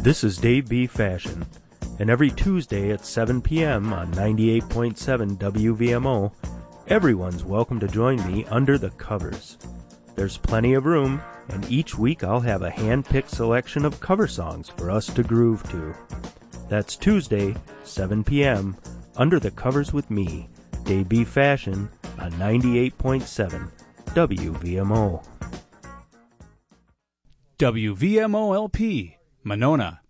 This is Dave B. Fashion, and every Tuesday at 7 p.m. on 98.7 WVMO, everyone's welcome to join me under the covers. There's plenty of room, and each week I'll have a hand-picked selection of cover songs for us to groove to. That's Tuesday, 7 p.m., Under the Covers with me, Dave B. Fashion, on 98.7 WVMO. WVMO-LP, Monona,